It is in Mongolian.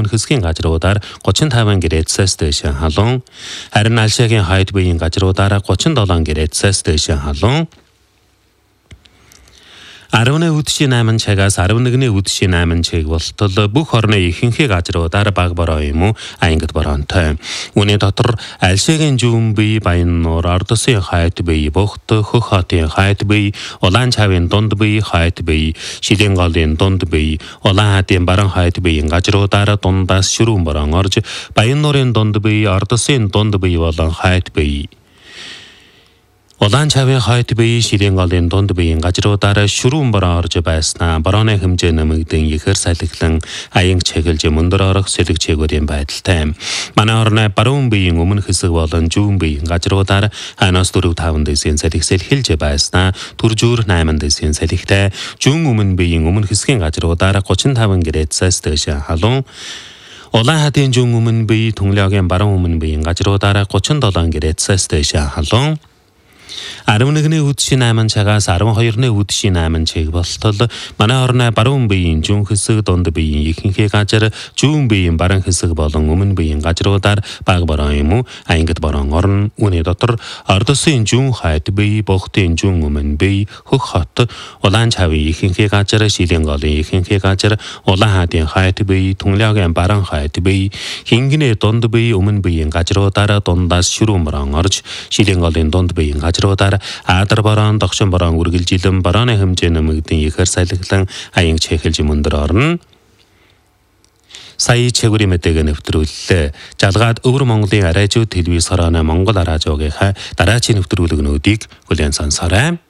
өмнө хэсгийн газруудаар 35 градусаас дээш халуун. Харин Алшагийн хойд буйн газруудаар 37 градусаас дээш халуун. 18-8 цагаас 11-8 цаг болтол бүх орны ихэнх газруудаар баг бороо юм уу ангид бороонтой. Үүний дотор Алшагийн зүүн буй Баяннуур, Ордосын хойд буй Бохт, Хөх хотын хойд буй, Улаан чавын дунд буй хойд буй, Шилэн голын дунд буй, Улаан хадын баруун хойд буйн газруудаар дундаас ширүүн бороон орж, Баяннуурын дунд буй, Ордосын дунд буй болон хойд буй. Улаан чавын хойд буй, Шилэн голын дунд буйн газруудаар ширүүн бороо орж байснаа борооны хэмжээ нэмэгдэн ихээр салхилан аянг чиглэж мөндөр орох сэлэг чигүүрийн байдалтай. Манай орны баруун буйн өмнө хэсэг болон зүүн буйн газруудаар ханаас 4-5 дэсийн салхисэл хэлж байснаа түржүүр 8 дэсийн салхитай. Зүүн өмнө буйн өмнө хэсгийн газруудаар 35 градусаас дээш халуун. Улаан хадын зүүн өмнө буй, Түнлэгийн баруун өмнө буйн газруудаар 37 градусаас дээш халуун. 11-8 цагаас 12-8 цаг болтол манай орны баруун буйн зүүн хэсэг, дунд буйн ихэнх газар, зүүн буйн баруун хэсэг болон өмнө буйн газруудаар баг бороо юм уу ангид бороон орно. Үүний дотор Ордосын зүүн хойд буй, Бохтын зүүн өмнө буй, Хөх хот, Улаан чавын ихэнх газар, Шилэн голын ихэнх газар, Улаан хадын хойд буй, Түнлэгийн баруун хойд буй, Хингний дунд буй, өмнө буйн газруудаар дундаас ширүүн бороон орж, Шилэн голын дунд буйн газруудаар Адар борон, Догшин борон үргэлжилэн борооны хэмжээ нэмэгдэн ихээр салхилан аянг чиглэж мөндөр орно. Сая чигүүрийн мэдээг нэвтрүүллээ. Жалгаад өвөр Монголын арайжууд телевиз хорооны Монгол араажуугийнхаа дараачийн нэвтрүүлгнүүдийг хүлээн сонсоорой.